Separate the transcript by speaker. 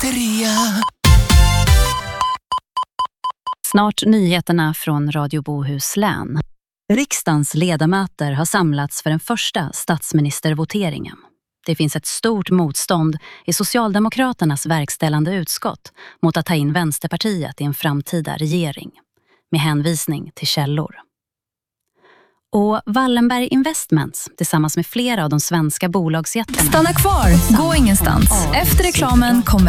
Speaker 1: Pizzeria.
Speaker 2: Snart nyheterna från Radio Bohuslän. Riksdagens ledamöter har samlats för den första statsministervoteringen. Det finns ett stort motstånd i Socialdemokraternas verkställande utskott mot att ta in Vänsterpartiet i en framtida regering, med hänvisning till källor. Och Wallenberg Investments tillsammans med flera av de svenska bolagsjättarna.
Speaker 3: Stanna kvar, gå ingenstans. Efter reklamen kommer